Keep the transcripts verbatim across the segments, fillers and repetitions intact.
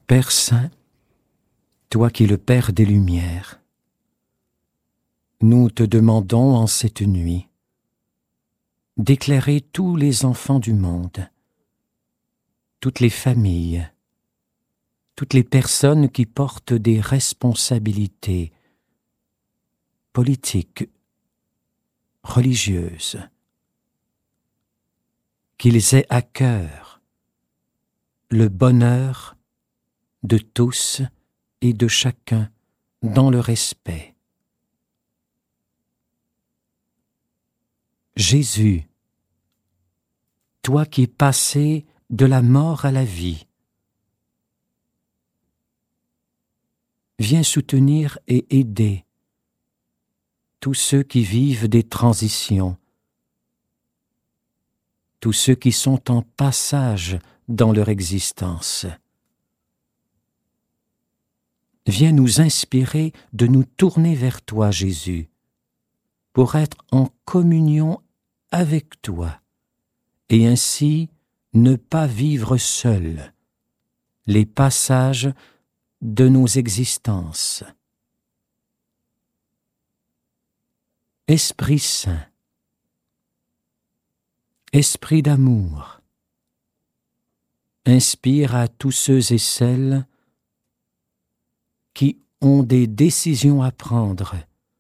Père Saint, toi qui es le Père des Lumières, nous te demandons en cette nuit d'éclairer tous les enfants du monde, toutes les familles, toutes les personnes qui portent des responsabilités politiques, religieuses, qu'ils aient à cœur le bonheur de tous et de chacun dans le respect. Jésus, toi qui es passé de la mort à la vie, viens soutenir et aider tous ceux qui vivent des transitions, tous ceux qui sont en passage dans leur existence. Viens nous inspirer de nous tourner vers toi, Jésus, pour être en communion avec toi, et ainsi ne pas vivre seuls les passages de nos existences. Esprit Saint, Esprit d'amour, inspire à tous ceux et celles qui ont des décisions à prendre,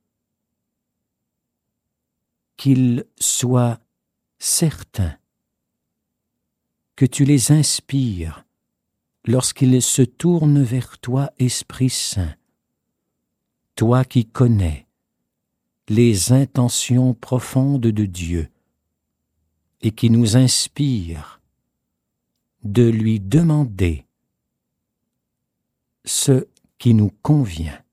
qu'ils soient certains que tu les inspires lorsqu'ils se tournent vers toi, Esprit Saint, toi qui connais les intentions profondes de Dieu et qui nous inspire de lui demander ce qui nous convient.